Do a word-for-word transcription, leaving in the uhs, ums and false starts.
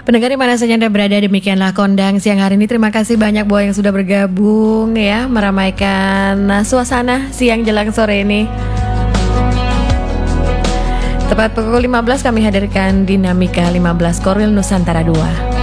Pendengar di mana saja Anda berada, demikianlah Kondang siang hari ini. Terima kasih banyak buat yang sudah bergabung ya, meramaikan suasana siang jelang sore ini. Tepat pukul lima belas kami hadirkan Dinamika lima belas Korwil Nusantara dua.